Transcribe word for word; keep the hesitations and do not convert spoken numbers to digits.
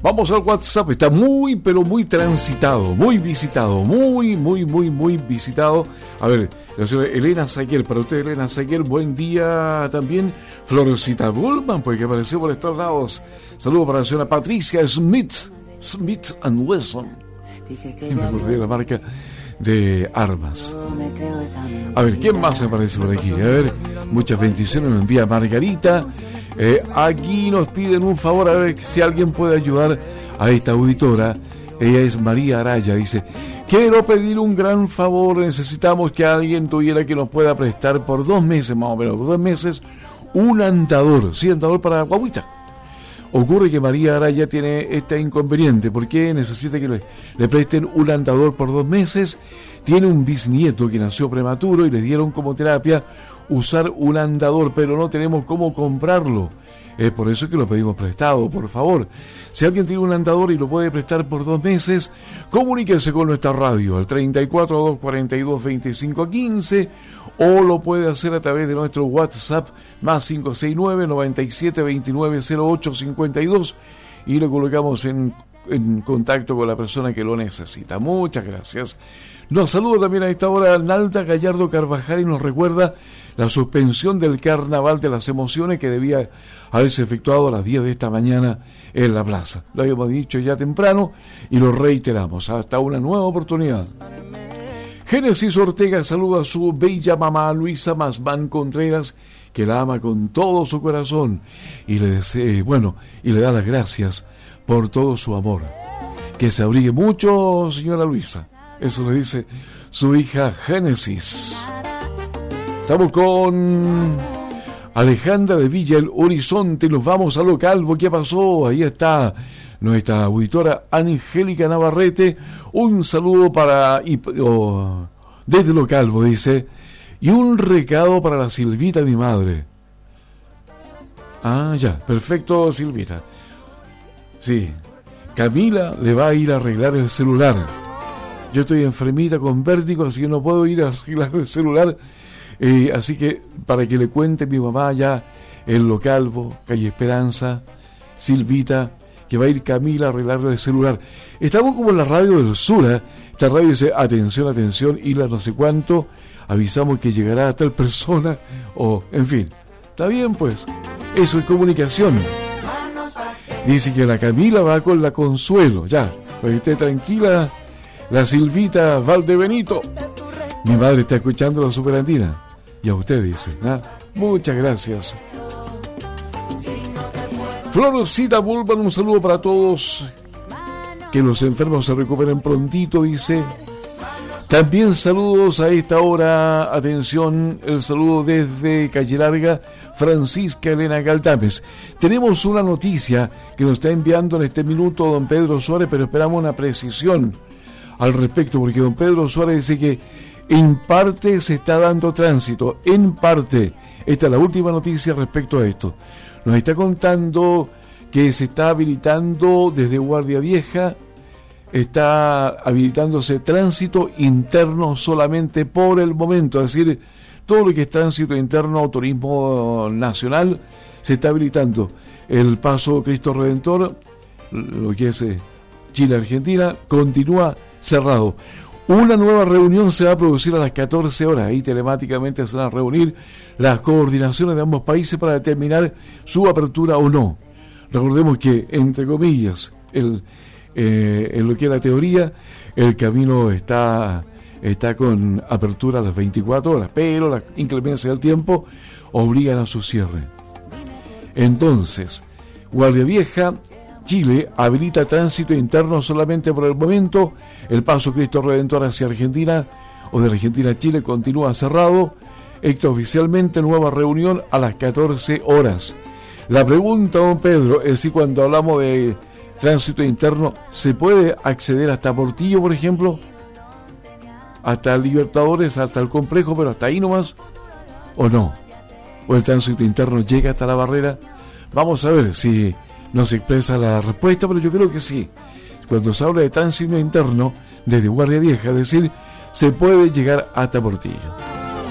Vamos al WhatsApp, está muy, pero muy transitado, muy visitado, muy, muy, muy, muy visitado. A ver, la señora Elena Saguer, para usted, Elena Saguer, buen día también. Florcita Bullman, pues que apareció por estos lados. Saludos para la señora Patricia Smith, Smith and Wesson. Me acordé de la marca de armas. A ver, ¿quién más aparece por aquí? A ver, muchas bendiciones me envía Margarita. Eh, aquí nos piden un favor, a ver si alguien puede ayudar a esta auditora. Ella es María Araya, dice: quiero pedir un gran favor, necesitamos que alguien tuviera que nos pueda prestar por dos meses, más o menos, por dos meses, un andador, sí, andador para guaguita. Ocurre que María Araya tiene este inconveniente, porque necesita que le, le presten un andador por dos meses. Tiene un bisnieto que nació prematuro y le dieron como terapia usar un andador, pero no tenemos cómo comprarlo. Es por eso que lo pedimos prestado, por favor. Si alguien tiene un andador y lo puede prestar por dos meses, comuníquese con nuestra radio al treinta y cuatro, doscientos cuarenta y dos, veinticinco quince, o lo puede hacer a través de nuestro WhatsApp más cinco seis nueve, noventa y siete, veintinueve, cero ocho, cincuenta y dos, y lo colocamos en, en contacto con la persona que lo necesita. Muchas gracias. Nos saluda también a esta hora Nalda Gallardo Carvajal y nos recuerda la suspensión del Carnaval de las Emociones que debía haberse efectuado a las diez de esta mañana en la plaza. Lo habíamos dicho ya temprano y lo reiteramos. Hasta una nueva oportunidad. Génesis Ortega saluda a su bella mamá Luisa Masmán Contreras, que la ama con todo su corazón y le desea, bueno, y le da las gracias por todo su amor. Que se abrigue mucho, señora Luisa. Eso le dice su hija Génesis. Estamos con Alejandra de Villa El Horizonte. Nos vamos a Lo Calvo. ¿Qué pasó? Ahí está nuestra auditora Angélica Navarrete. Un saludo para... Y, oh, desde Lo Calvo, dice. Y un recado para la Silvita, mi madre. Ah, ya. Perfecto, Silvita. Sí. Camila le va a ir a arreglar el celular. Yo estoy enfermita con vértigo, así que no puedo ir a arreglar el celular. Eh, así que para que le cuente mi mamá allá en Lo Calvo, calle Esperanza, Silvita, que va a ir Camila a arreglarle el celular. Estamos como en la radio del sur, ¿eh? Esta radio dice: atención, atención, y la no sé cuánto, avisamos que llegará a tal persona, o en fin. Está bien, pues, eso es comunicación. Dice que la Camila va con la Consuelo, ya, pues esté tranquila. La Silvita Valdebenito. Mi madre está escuchando la Superandina. Y a usted dice, ¿ah? Muchas gracias. Florcita Bulban, un saludo para todos. Que los enfermos se recuperen prontito, dice. También saludos a esta hora. Atención, el saludo desde Calle Larga, Francisca Elena Galdames. Tenemos una noticia que nos está enviando en este minuto don Pedro Suárez, pero esperamos una precisión al respecto, porque don Pedro Suárez dice que en parte se está dando tránsito, en parte. Esta es la última noticia respecto a esto. Nos está contando que se está habilitando desde Guardia Vieja, está habilitándose tránsito interno solamente por el momento, es decir, todo lo que es tránsito interno, turismo nacional, se está habilitando. El paso Cristo Redentor, lo que es Chile-Argentina, continúa cerrado. Una nueva reunión se va a producir a las catorce horas. Ahí telemáticamente se van a reunir las coordinaciones de ambos países para determinar su apertura o no. Recordemos que, entre comillas, el, eh, en lo que es la teoría, el camino está, está con apertura a las veinticuatro horas, pero la inclemencia del tiempo obligan a su cierre. Entonces, Guardia Vieja, Chile, habilita tránsito interno solamente por el momento. El paso Cristo Redentor hacia Argentina o de Argentina a Chile continúa cerrado. Extraoficialmente, nueva reunión a las catorce horas. La pregunta, don Pedro, es si cuando hablamos de tránsito interno, ¿se puede acceder hasta Portillo, por ejemplo? Hasta Libertadores, hasta el complejo, pero hasta ahí nomás, ¿o no? ¿O el tránsito interno llega hasta la barrera? Vamos a ver si nos expresa la respuesta, pero yo creo que sí. Cuando se habla de tránsito interno desde Guardia Vieja, es decir, se puede llegar hasta Portillo.